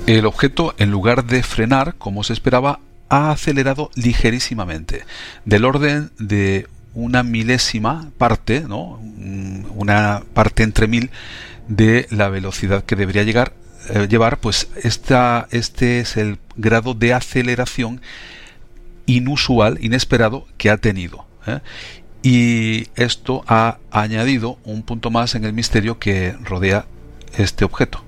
El objeto, en lugar de frenar, como se esperaba, ha acelerado ligerísimamente, del orden de una milésima parte, ¿no? Una parte entre 1000 de la velocidad que debería llevar, pues este es el grado de aceleración inusual, inesperado que ha tenido, ¿eh? Y esto ha añadido un punto más en el misterio que rodea este objeto.